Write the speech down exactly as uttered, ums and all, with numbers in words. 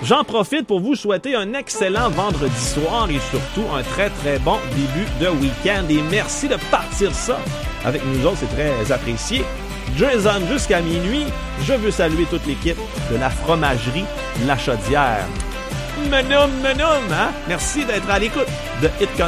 J'en profite pour vous souhaiter un excellent vendredi soir et surtout un très très bon début de week-end. Et merci de partir ça avec nous autres, c'est très apprécié. Jason jusqu'à minuit, je veux saluer toute l'équipe de la fromagerie La Chaudière. Menum, menum, hein? Merci d'être à l'écoute de Hit